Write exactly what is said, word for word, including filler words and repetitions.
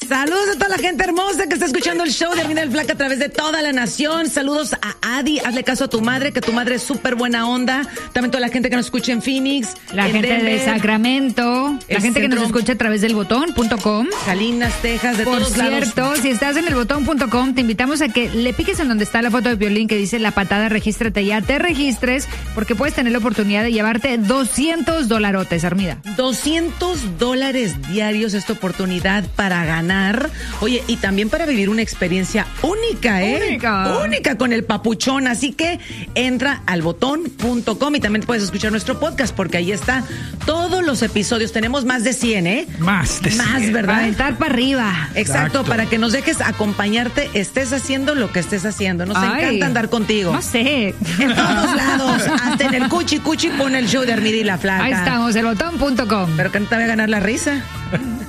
Saludos a toda la gente hermosa que está escuchando el show de Armida el Flaca a través de toda la nación. Saludos a Adi, hazle caso a tu madre, que tu madre es súper buena onda. También toda la gente que nos escucha en Phoenix, la en gente Denver, de Sacramento, la gente que nos escucha a través del botón punto com, Salinas, Texas, de Por todos lados. cierto, si estás en el botón punto com, te invitamos a que le piques en donde está la foto de Piolín que dice La Patada, regístrate ya, te registres, porque puedes tener la oportunidad de llevarte doscientos dolarotes, Armida. doscientos dólares diarios, esta oportunidad para ganar. Oye, y también para vivir una experiencia única, ¿eh? Única. Única con el papuchón. Así que entra al botón punto com y también puedes escuchar nuestro podcast porque ahí está todos los episodios. Tenemos más de cien, ¿eh? Más de Más, cien. ¿verdad? Para aventar para arriba. Exacto, Exacto, para que nos dejes acompañarte, estés haciendo lo que estés haciendo. Nos Ay, encanta andar contigo. No sé. En todos lados, hasta en el cuchi cuchi pone el show de Armida y la Flaca. Ahí estamos, el botón punto com. Pero que no te vaya a ganar la risa.